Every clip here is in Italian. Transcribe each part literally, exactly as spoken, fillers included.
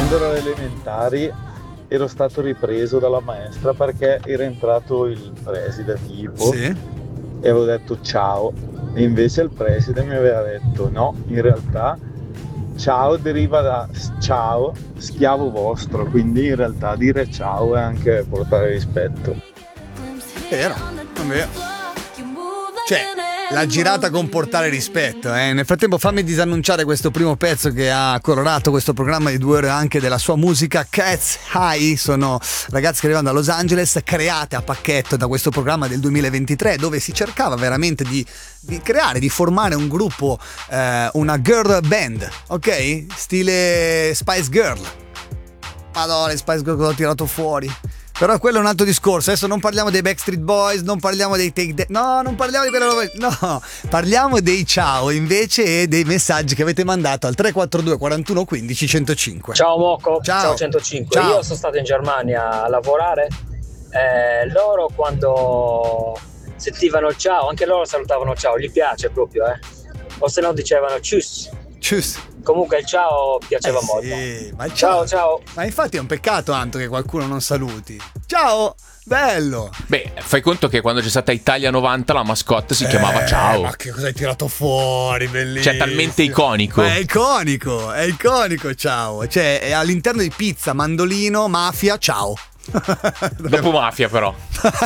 quando ero alle elementari ero stato ripreso dalla maestra perché era entrato il preside tipo Sì. e avevo detto ciao, e invece il preside mi aveva detto no, in realtà ciao deriva da ciao, schiavo vostro, quindi in realtà dire ciao è anche portare rispetto. Vero, è vero. Cioè, la girata con portare rispetto, eh. Nel frattempo fammi disannunciare questo primo pezzo che ha colorato questo programma di due ore anche della sua musica. Cats High sono ragazzi che arrivano da Los Angeles, create a pacchetto da questo programma del duemilaventitré, dove si cercava veramente di, di creare, di formare un gruppo, eh, una girl band, ok? Stile Spice Girl. Madonna, le Spice Girl che ho tirato fuori. Però quello è un altro discorso. Adesso non parliamo dei Backstreet Boys, non parliamo dei Take That. No, non parliamo di quella roba. No, parliamo dei ciao invece e dei messaggi che avete mandato al tre quattro due quarantuno quindici centocinque. Ciao Moco, Ciao. ciao centocinque. Ciao. Io sono stato in Germania a lavorare. Eh, loro quando sentivano il ciao, anche loro salutavano ciao, gli piace proprio, eh. O se no dicevano tschüss. Tschüss. Comunque il ciao piaceva Eh molto. sì, ma il Ciao ciao. Ma infatti è un peccato, Anto, che qualcuno non saluti. Ciao, bello. Beh, fai conto che quando c'è stata Italia novanta la mascotte si Eh, chiamava Ciao. Ma che cosa hai tirato fuori, bellissimo. Cioè, talmente iconico. Ma è iconico, è iconico, ciao. Cioè, è all'interno di pizza, mandolino, mafia, ciao. Dopo mafia però.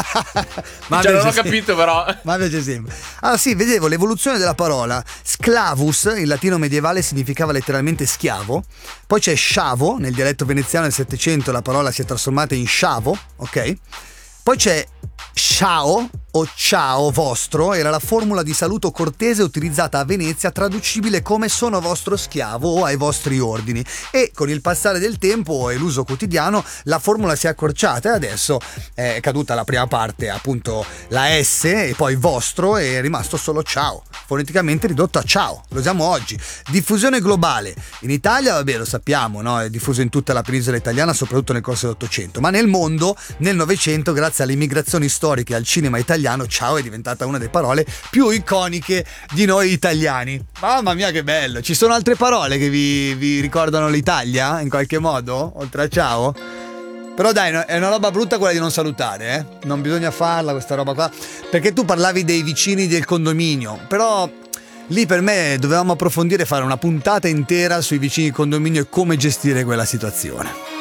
Ma Cioè non ho piace capito però. Ma piace sempre. Allora sì, vedevo l'evoluzione della parola. Sclavus, in latino medievale, significava letteralmente schiavo. Poi c'è sciavo, nel dialetto veneziano del Settecento la parola si è trasformata in sciavo, ok? Poi c'è ciao o ciao vostro, era la formula di saluto cortese utilizzata a Venezia, traducibile come sono vostro schiavo o ai vostri ordini, e con il passare del tempo e l'uso quotidiano la formula si è accorciata e adesso è caduta la prima parte, appunto la S, e poi vostro, e è rimasto solo ciao, foneticamente ridotto a ciao. Lo usiamo oggi. Diffusione globale in Italia, vabbè, lo sappiamo, no? È diffuso in tutta la penisola italiana, soprattutto nel corso dell'Ottocento, ma nel mondo nel Novecento, grazie alle migrazioni storiche e al cinema italiano, ciao è diventata una delle parole più iconiche di noi italiani. Mamma mia che bello. Ci sono altre parole che vi, vi ricordano l'Italia in qualche modo oltre a ciao? Però dai, no, è una roba brutta quella di non salutare, eh? Non bisogna farla questa roba qua, perché tu parlavi dei vicini del condominio, però lì per me dovevamo approfondire e fare una puntata intera sui vicini di condominio e come gestire quella situazione.